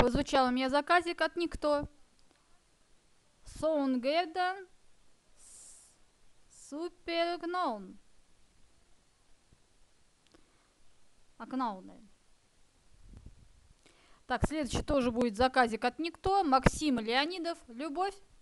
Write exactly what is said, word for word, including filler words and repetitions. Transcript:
прозвучал у меня заказик от никто. Соунгеден Супергноун. Окнауны. Так, следующий тоже будет заказик от никто. Максим Леонидов. Любовь.